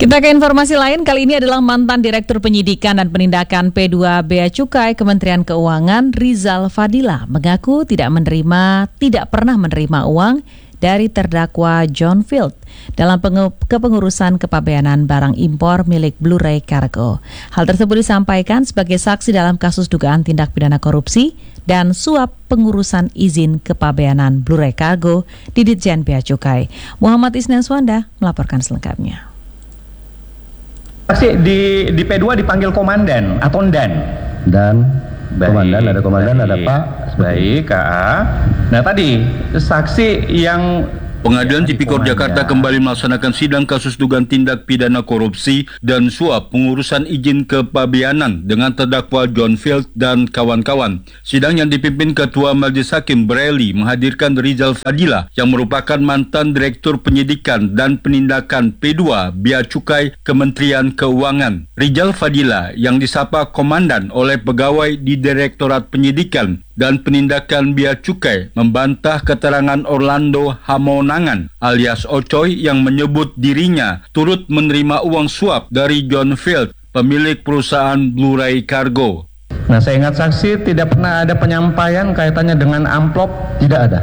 Kita ke informasi lain, kali ini adalah mantan Direktur Penyidikan dan Penindakan P2 Bea Cukai Kementerian Keuangan Rizal Fadila mengaku tidak pernah menerima uang dari terdakwa John Field dalam kepengurusan kepabeanan barang impor milik Blu-ray Cargo. Hal tersebut disampaikan sebagai saksi dalam kasus dugaan tindak pidana korupsi dan suap pengurusan izin kepabeanan Blu-ray Cargo di Ditjen Bea Cukai. Muhammad Isnan Swanda melaporkan selengkapnya. Saksi di P2 dipanggil komandan atau dan komandan, ada komandan, ada Pak. Baik, KA. Nah tadi saksi yang Pengadilan Tipikor Jakarta kembali melaksanakan sidang kasus dugaan tindak pidana korupsi dan suap pengurusan izin kepabeanan dengan terdakwa John Field dan kawan-kawan. Sidang yang dipimpin Ketua Majelis Hakim Breli menghadirkan Rizal Fadila yang merupakan mantan Direktur Penyidikan dan Penindakan P2 Bea Cukai Kementerian Keuangan. Rizal Fadila yang disapa komandan oleh pegawai di Direktorat Penyidikan dan Penindakan Bea Cukai membantah keterangan Orlando Hamonangan alias Ocoy yang menyebut dirinya turut menerima uang suap dari John Field, pemilik perusahaan Blu-ray Cargo. Nah, saya ingat saksi tidak pernah ada penyampaian kaitannya dengan amplop. Tidak ada.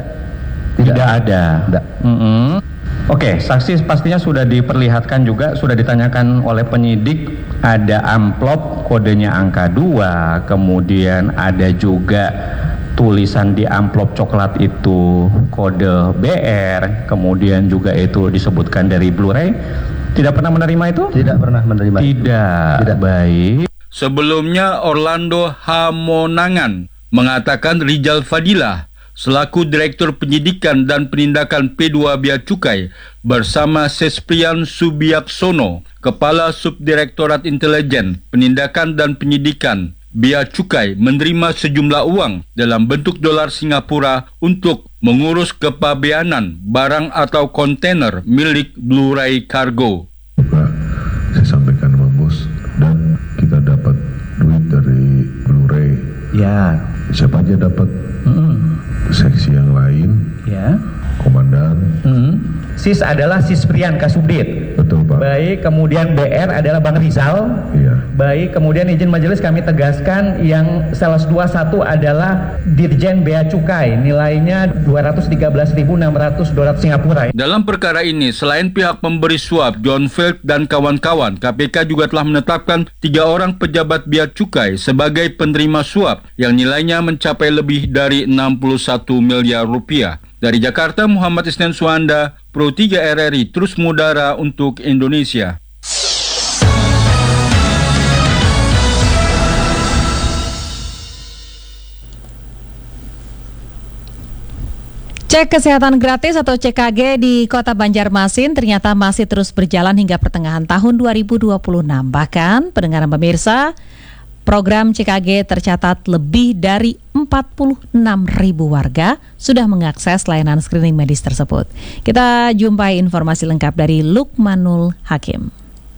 Oke, saksi pastinya sudah diperlihatkan juga, sudah ditanyakan oleh penyidik, ada amplop kodenya angka 2, kemudian ada juga tulisan di amplop coklat itu kode BR, kemudian juga itu disebutkan dari Blu-ray. Tidak pernah menerima itu? Tidak pernah menerima. Tidak. Baik. Sebelumnya Orlando Hamonangan mengatakan Rizal Fadila selaku Direktur Penyidikan dan Penindakan P2 Bea Cukai bersama Sesprian Subiaksono, Kepala Subdirektorat Intelijen, Penindakan dan Penyidikan Bea Cukai menerima sejumlah uang dalam bentuk dolar Singapura untuk mengurus kepabeanan barang atau kontainer milik Blu-ray Cargo. Saya sampaikan sama bos, dan kita dapat duit dari Blu-ray. Ya. Siapa aja dapat? Seksi yang lain. Ya. Komandan. SIS adalah Sisprian Kasubdit. Betul, Pak. Baik, kemudian BR adalah Bang Rizal. Iya. Baik, kemudian izin majelis kami tegaskan yang Sales 21 adalah Dirjen Bea Cukai, nilainya 213.600 dolar Singapura. Dalam perkara ini, selain pihak pemberi suap John Field dan kawan-kawan, KPK juga telah menetapkan 3 orang pejabat Bea Cukai sebagai penerima suap yang nilainya mencapai lebih dari 61 miliar rupiah. Dari Jakarta, Muhammad Isnan Suanda, Pro 3 RRI, terus mengudara untuk Indonesia. Cek kesehatan gratis atau CKG di Kota Banjarmasin ternyata masih terus berjalan hingga pertengahan tahun 2026. Bahkan, pendengaran pemirsa, program CKG tercatat lebih dari 46.000 warga sudah mengakses layanan screening medis tersebut. Kita jumpai informasi lengkap dari Lukmanul Hakim.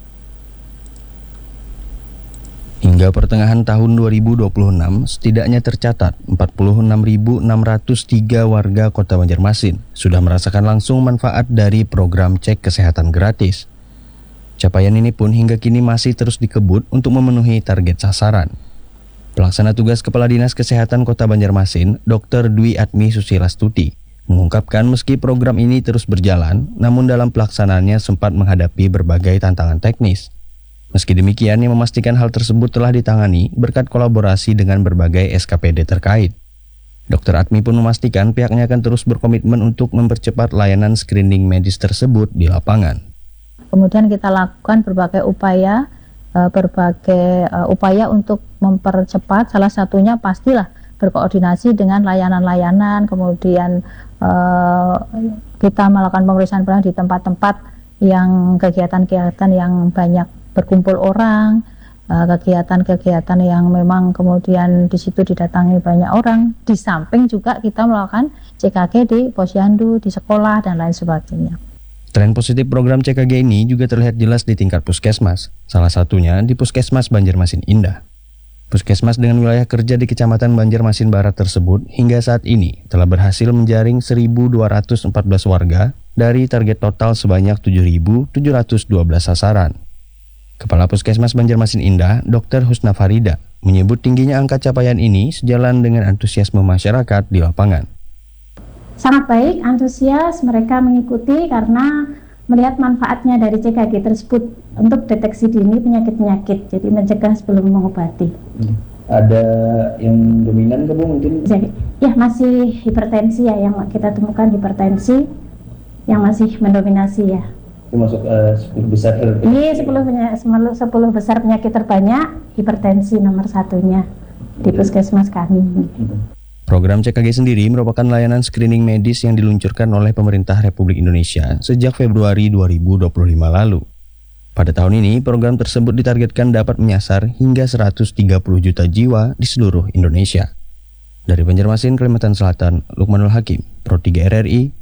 Hingga pertengahan tahun 2026, setidaknya tercatat 46.603 warga Kota Banjarmasin sudah merasakan langsung manfaat dari program cek kesehatan gratis. Capaian ini pun hingga kini masih terus dikebut untuk memenuhi target sasaran. Pelaksana tugas Kepala Dinas Kesehatan Kota Banjarmasin, Dr. Dwi Atmi Susilastuti, mengungkapkan meski program ini terus berjalan, namun dalam pelaksanaannya sempat menghadapi berbagai tantangan teknis. Meski demikian, ia memastikan hal tersebut telah ditangani berkat kolaborasi dengan berbagai SKPD terkait. Dr. Atmi pun memastikan pihaknya akan terus berkomitmen untuk mempercepat layanan screening medis tersebut di lapangan. Kemudian kita lakukan berbagai upaya untuk mempercepat, salah satunya pastilah berkoordinasi dengan layanan-layanan, kemudian kita melakukan pemeriksaan di tempat-tempat yang kegiatan-kegiatan yang banyak berkumpul orang, kegiatan-kegiatan yang memang kemudian di situ didatangi banyak orang. Di samping juga kita melakukan CKG di posyandu, di sekolah, dan lain sebagainya. Tren positif program CKG ini juga terlihat jelas di tingkat puskesmas, salah satunya di Puskesmas Banjarmasin Indah. Puskesmas dengan wilayah kerja di Kecamatan Banjarmasin Barat tersebut hingga saat ini telah berhasil menjaring 1.214 warga dari target total sebanyak 7.712 sasaran. Kepala Puskesmas Banjarmasin Indah, Dr. Husna Farida, menyebut tingginya angka capaian ini sejalan dengan antusiasme masyarakat di lapangan. Sangat baik, antusias mereka mengikuti karena melihat manfaatnya dari CKG tersebut untuk deteksi dini penyakit-penyakit, jadi mencegah sebelum mengobati. Ada yang dominan ke Bu mungkin? Ya, masih hipertensi ya, yang kita temukan hipertensi yang masih mendominasi ya. Itu masuk 10 besar? Ini 10 besar penyakit terbanyak, hipertensi nomor satunya di puskesmas kami. Program CKG sendiri merupakan layanan screening medis yang diluncurkan oleh pemerintah Republik Indonesia sejak Februari 2025 lalu. Pada tahun ini, program tersebut ditargetkan dapat menyasar hingga 130 juta jiwa di seluruh Indonesia. Dari Banjarmasin, Kalimantan Selatan, Lukmanul Hakim, Pro 3 RRI,